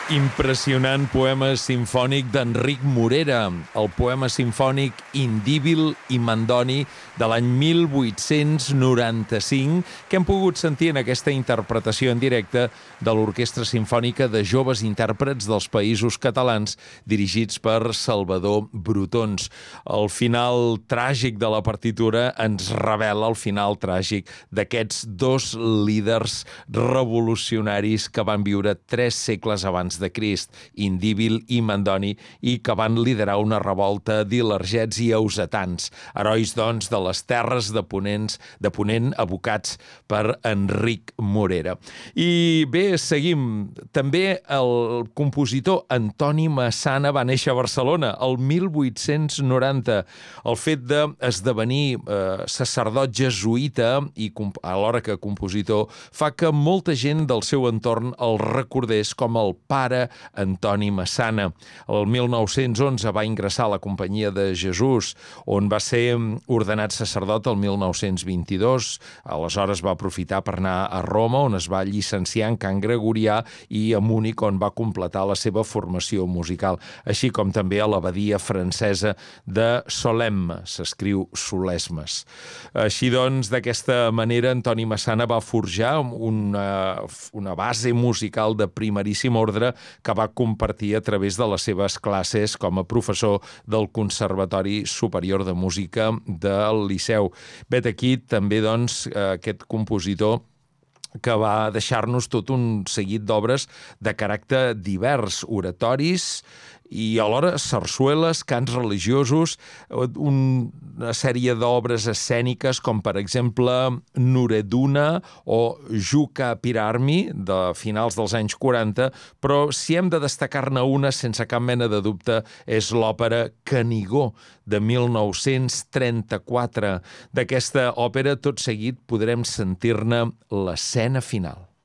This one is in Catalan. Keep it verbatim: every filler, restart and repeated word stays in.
Impressionant poema simfònic d'Enric Morera, el poema simfònic Indíbil i Mandoni de l'any mil vuit-cents noranta-cinc, que hem pogut sentir en aquesta interpretació en directe de l'Orquestra Simfònica de Joves Intèrprets dels Països Catalans, dirigits per Salvador Brotons. El final tràgic de la partitura ens revela el final tràgic d'aquests dos líders revolucionaris que van viure tres segles abans de Crist, Indíbil i Mandoni, i que van liderar una revolta d'ilergets i eusetans, herois, doncs, de les terres de Ponents, de Ponent, evocats per Enric Morera. I bé, seguim. També el compositor Antoni Massana va néixer a Barcelona el mil vuit-cents noranta. El fet d'esdevenir eh, sacerdot jesuïta i alhora que compositor fa que molta gent del seu entorn el recordés com el pare Antoni Massana. El mil nou-cents onze va ingressar a la Companyia de Jesús, on va ser ordenat sacerdot el mil nou-cents vint-i-dos. Aleshores va aprofitar per anar a Roma, on es va llicenciar en cant gregorià, i a Múnich, on va completar la seva formació musical, així com també a l'abadia francesa de Solesmes, s'escriu Solesmes. Així doncs, d'aquesta manera, Antoni Massana va forjar una, una base musical de primeríssim ordre que va compartir a través de les seves classes com a professor del Conservatori Superior de Música del Liceu. Vet aquí també, doncs, aquest compositor que va deixar-nos tot un seguit d'obres de caràcter divers, oratoris i alhora sarsueles, cants religiosos, una sèrie d'obres escèniques com, per exemple, Nuredduna o Juka Pirarmi, de finals dels anys quaranta, però si hem de destacar-ne una, sense cap mena de dubte, és l'òpera Canigó, de mil nou-cents trenta-quatre. D'aquesta òpera, tot seguit, podrem sentir-ne l'escena final.